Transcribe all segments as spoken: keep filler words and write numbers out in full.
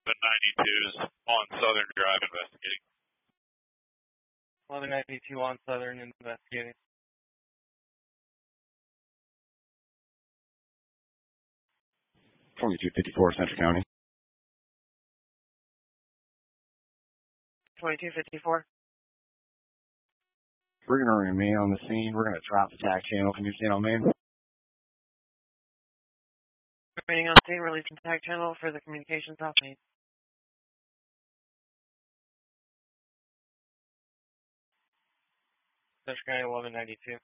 ninety-twos on Southern Drive investigating. eleven ninety-two on Southern investigating. twenty-two fifty-four Central County. twenty-two fifty-four. We're going to remain on the scene. We're going to drop the tag channel. Can you stand on main? Remaining on scene, releasing tag channel for the communications off main. Central County eleven ninety-two.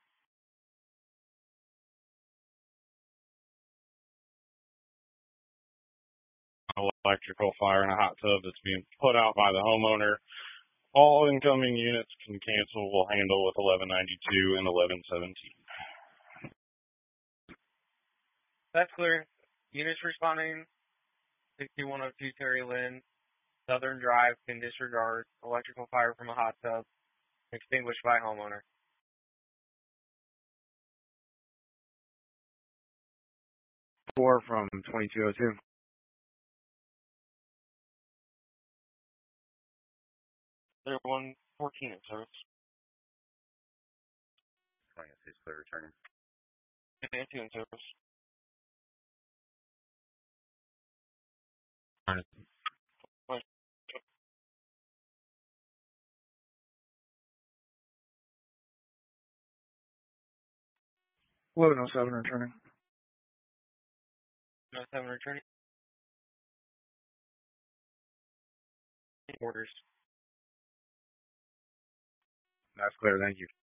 Electrical fire in a hot tub that's being put out by the homeowner. All incoming units can cancel. We'll handle with eleven ninety-two and eleven seventeen. That's clear. Units responding. sixty-one oh two Terry Lynn. Southern Drive can disregard. Electrical fire from a hot tub. Extinguished by homeowner. Four from twenty-two oh two. They're one fourteen in service. twenty oh two is clear returning. And two in service. Alright. eleven oh seven returning. eleven oh seven returning. Orders. That's clear, thank you.